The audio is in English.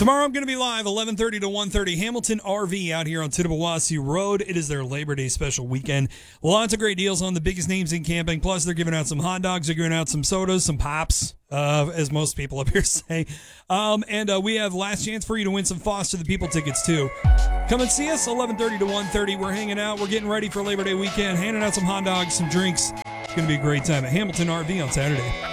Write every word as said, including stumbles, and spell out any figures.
Tomorrow I'm going to be live eleven thirty to one thirty, Hamilton R V out here on Tittabawassee Road. It is their Labor Day special weekend. Lots of great deals on the biggest names in camping. Plus, they're giving out some hot dogs. They're giving out some sodas, some pops, uh, as most people up here say. Um, and uh, we have last chance for you to win some Foster the People tickets, too. Come and see us eleven thirty to one thirty. We're hanging out. We're getting ready for Labor Day weekend, handing out some hot dogs, some drinks. It's going to be a great time at Hamilton R V on Saturday.